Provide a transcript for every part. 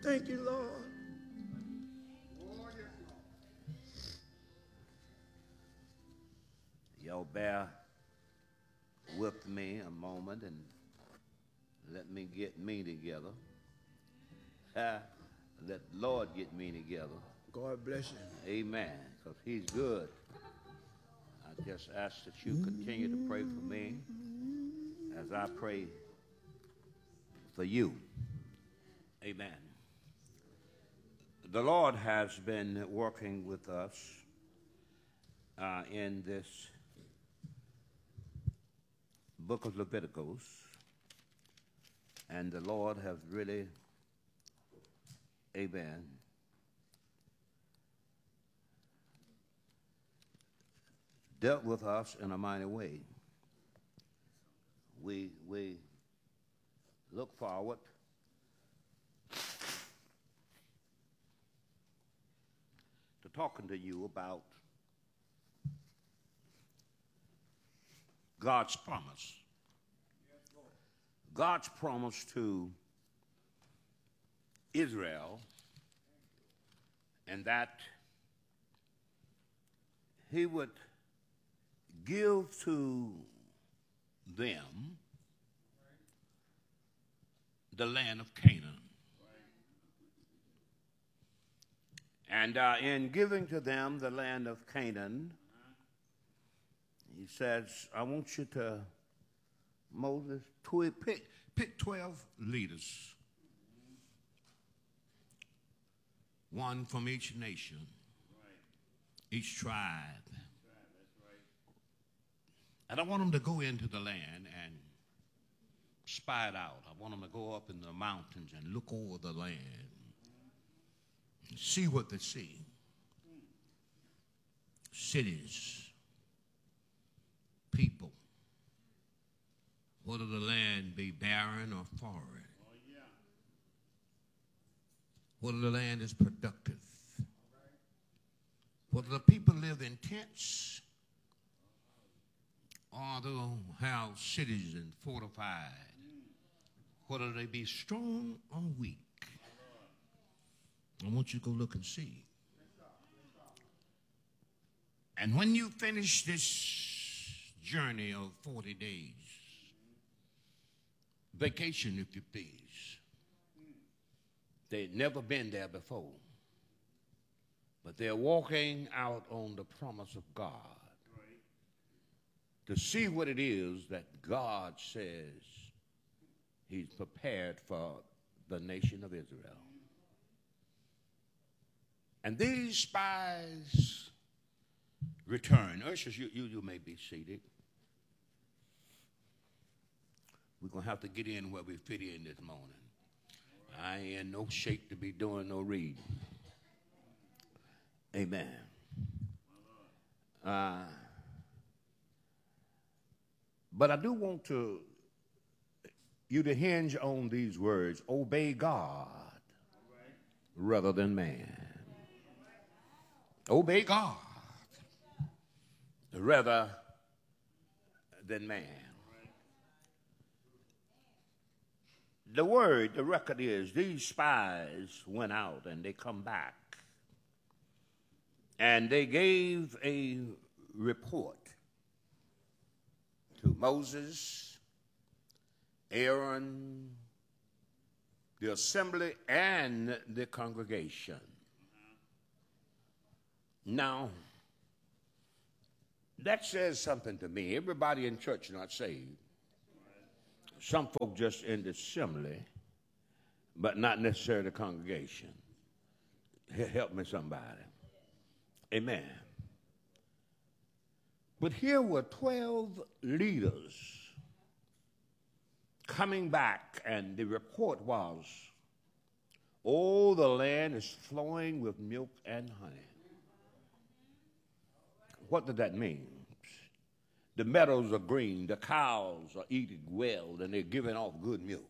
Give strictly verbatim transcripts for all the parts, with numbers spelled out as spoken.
Thank you, Lord. Y'all bear with me a moment and let me get me together. Uh, let the Lord get me together. God bless you. Amen. Because he's good. I just ask that you continue to pray for me as I pray for you. Amen. The Lord has been working with us uh, in this book of Leviticus, and the Lord has really, amen, dealt with us in a mighty way. We, we look forward to talking to you about God's promise. God's promise to Israel, and that he would give to them the land of Canaan. And uh, in giving to them the land of Canaan, he says, I want you to, Moses, tw- pick, pick twelve leaders, one from each nation, each tribe. And I want them to go into the land and spy it out. I want them to go up in the mountains and look over the land and see what they see. Cities, people. Whether the land be barren or foreign. Whether the land is productive. Whether the people live in tents or they have cities and fortified. Whether they be strong or weak. I want you to go look and see. And when you finish this journey of forty days, vacation if you please, they'd never been there before, but they're walking out on the promise of God to see what it is that God says he's prepared for the nation of Israel. And these spies return. Ushers, you, you, you may be seated. We're going to have to get in where we fit in this morning. I ain't in no shape to be doing no reading. Amen. Uh, but I do want to you to hinge on these words: obey God rather than man. Obey God rather than man. The word, the record is, these spies went out and they come back. And they gave a report to Moses, Aaron, the assembly, and the congregation. Now, that says something to me. Everybody in church not saved. Some folk just in the assembly, but not necessarily the congregation. Help me, somebody. Amen. But here were twelve leaders coming back, and the report was, oh, the land is flowing with milk and honey. What did that mean? The meadows are green, the cows are eating well, and they're giving off good milk.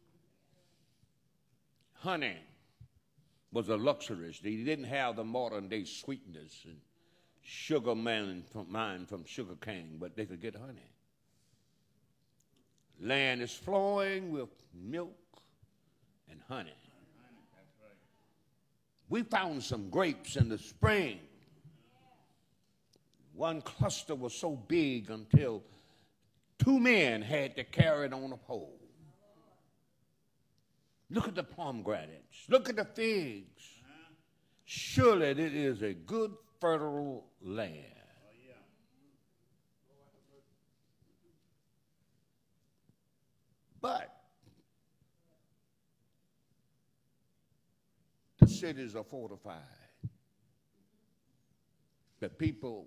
Honey was a luxury. They didn't have the modern day sweetness and sugar man from mine from sugar cane, but they could get honey. Land is flowing with milk and honey. We found some grapes in the spring. One cluster was so big until two men had to carry it on a pole. Look at the pomegranates. Look at the figs. Surely it is a good fertile land. But the cities are fortified. The people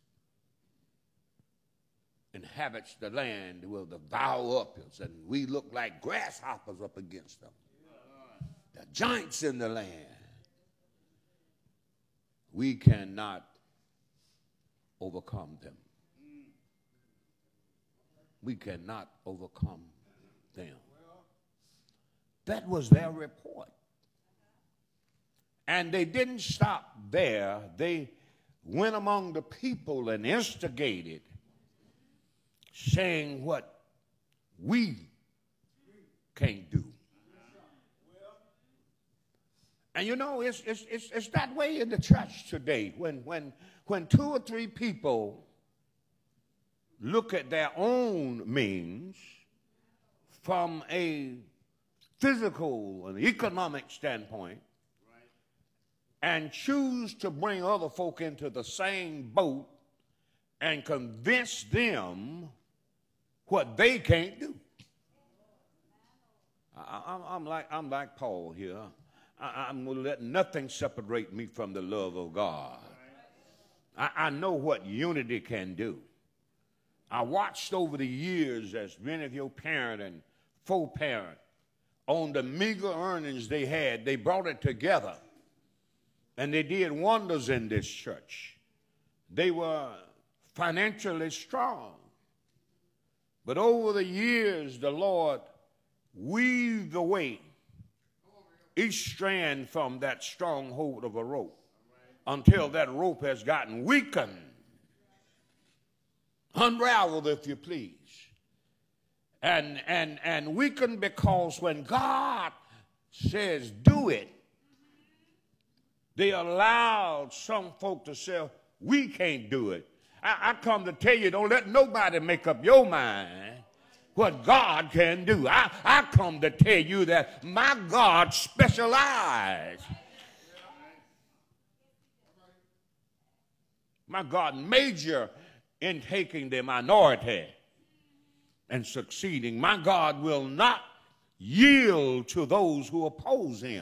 inhabits the land will devour us, and we look like grasshoppers up against them. The giants in the land. We cannot overcome them. We cannot overcome them. That was their report. And they didn't stop there. They went among the people and instigated, saying what we can't do. And you know, it's, it's, it's, it's that way in the church today. When, when, when two or three people look at their own means from a physical and economic standpoint, and choose to bring other folk into the same boat and convince them what they can't do. I, I'm, I'm, like, I'm like Paul here. I, I'm going to let nothing separate me from the love of God. I, I know what unity can do. I watched over the years as many of your parent and co-parent, on the meager earnings they had, they brought it together. And they did wonders in this church. They were financially strong. But over the years, the Lord weaved away each strand from that stronghold of a rope until that rope has gotten weakened, unraveled, if you please. And, and, and weakened because when God says do it, they allowed some folk to say, we can't do it. I, I come to tell you, don't let nobody make up your mind what God can do. I, I come to tell you that my God specializes. My God major in taking the minority and succeeding. My God will not yield to those who oppose him.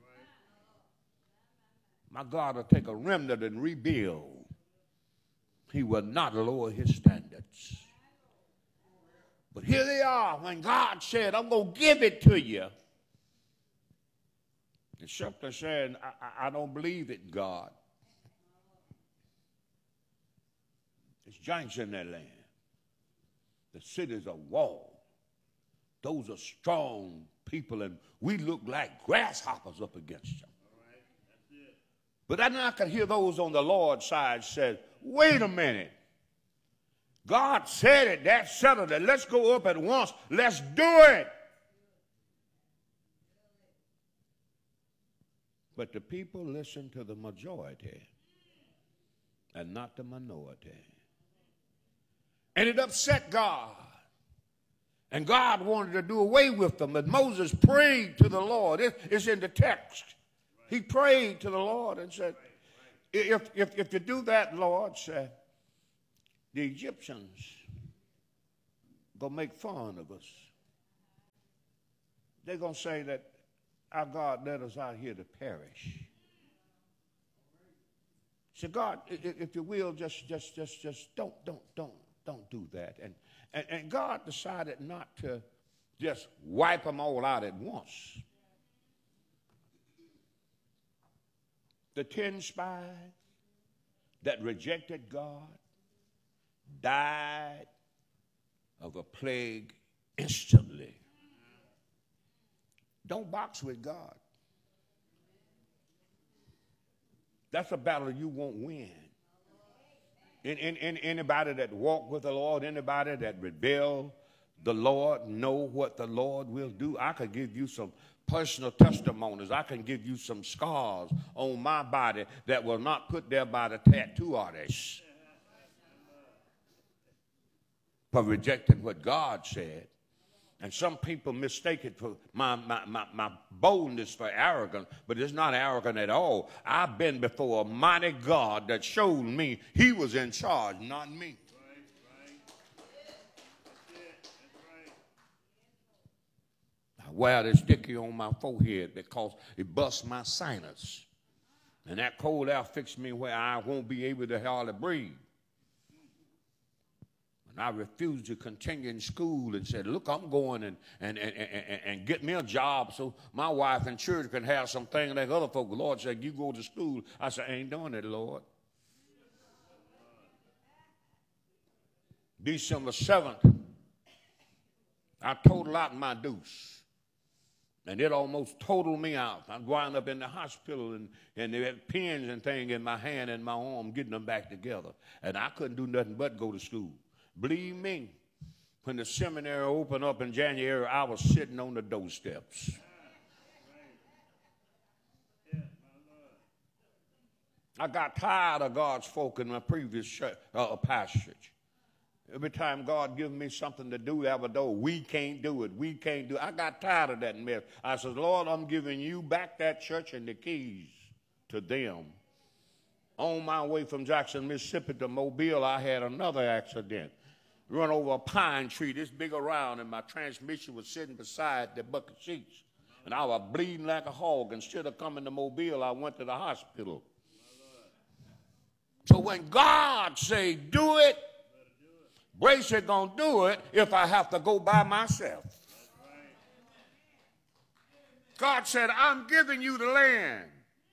My God will take a remnant and rebuild. He will not lower his standards. But here they are when God said, I'm going to give it to you. And Shepard said, I, I, I don't believe it, God. There's giants in that land. The cities are walled. Those are strong people, and we look like grasshoppers up against them. But then I can hear those on the Lord's side say, wait a minute. God said it, that settled it. Let's go up at once. Let's do it. But the people listen to the majority and not the minority. And it upset God. And God wanted to do away with them. But Moses prayed to the Lord. It, it's in the text. He prayed to the Lord and said, if, if, if you do that, Lord, said, the Egyptians going to make fun of us. They're going to say that our God led us out here to perish. So God, if you will, just, just, just, just don't, don't, don't, don't do that. And, and, and God decided not to just wipe them all out at once. The ten spies that rejected God died of a plague instantly. Don't box with God. That's a battle you won't win. In, in, in anybody that walk with the Lord, anybody that rebel the Lord, know what the Lord will do. I could give you some personal testimonies. I can give you some scars on my body that will not put there by the tattoo artist for rejecting what God said. And some people mistake it for my, my, my, my boldness for arrogance, but it's not arrogant at all. I've been before a mighty God that showed me he was in charge, not me. I wear this sticky on my forehead because it busts my sinus. And that cold air fixed me where I won't be able to hardly breathe. And I refused to continue in school and said, look, I'm going and, and, and, and, and get me a job so my wife and children can have some things like other folk. The Lord said, you go to school. I said, I ain't doing it, Lord. December seventh, I totaled out my deuce. And it almost totaled me out. I wound up in the hospital, and, and they had pins and things in my hand and my arm getting them back together. And I couldn't do nothing but go to school. Believe me, when the seminary opened up in January, I was sitting on the doorsteps. I got tired of God's folk in my previous church, uh, passage. Every time God gives me something to do, ever though we can't do it, we can't do it. I got tired of that mess. I said, Lord, I'm giving you back that church and the keys to them. On my way from Jackson, Mississippi to Mobile, I had another accident. Run over a pine tree this big around, and my transmission was sitting beside the bucket seats. And I was bleeding like a hog. Instead of coming to Mobile, I went to the hospital. So when God say do it, Brace is going to do it if I have to go by myself. God said, I'm giving you the land.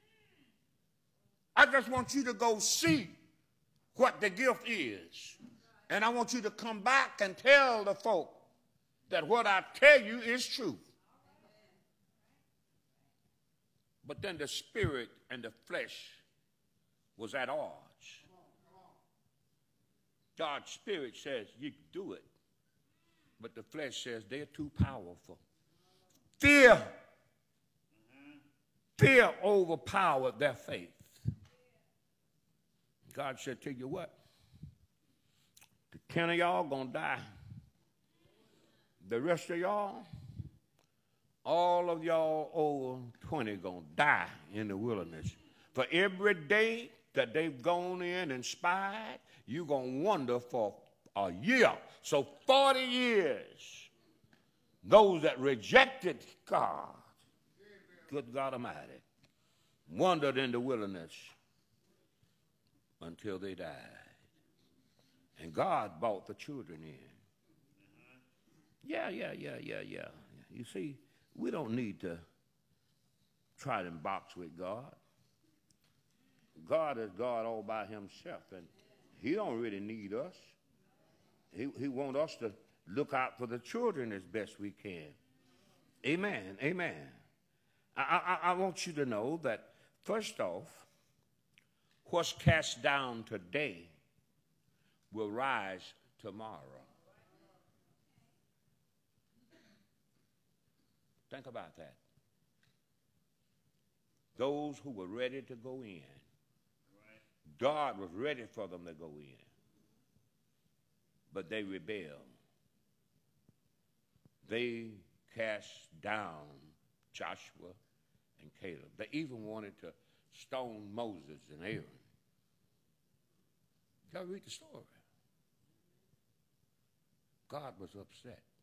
I just want you to go see what the gift is. And I want you to come back and tell the folk that what I tell you is true. But then the spirit and the flesh was at odds. God's spirit says you can do it, but the flesh says they're too powerful. Fear, mm-hmm. fear overpowered their faith. God said, tell you what, the ten of y'all gonna die. The rest of y'all, all of y'all over twenty gonna die in the wilderness. For every day that they've gone in and spied, you're going to wonder for a year. So forty years, those that rejected God, good God Almighty, wandered in the wilderness until they died. And God brought the children in. Yeah, yeah, yeah, yeah, yeah. You see, we don't need to try to box with God. God is God all by himself, and he don't really need us. He, he wants us to look out for the children as best we can. Amen, amen. I, I, I want you to know that, first off, what's cast down today will rise tomorrow. Think about that. Those who were ready to go in, God was ready for them to go in, but they rebelled. They cast down Joshua and Caleb. They even wanted to stone Moses and Aaron. Y'all read the story. God was upset.